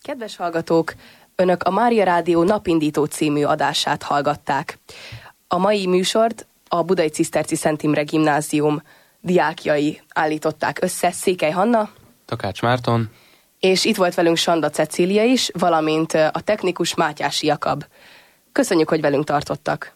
Kedves hallgatók, Önök a Mária Rádió Napindító című adását hallgatták. A mai műsort a Budai Ciszterci Szent Imre Gimnázium diákjai állították össze, Székely Hanna, Takács Márton, és itt volt velünk Sanda Cecília is, valamint a technikus Mátyási Jakab. Köszönjük, hogy velünk tartottak!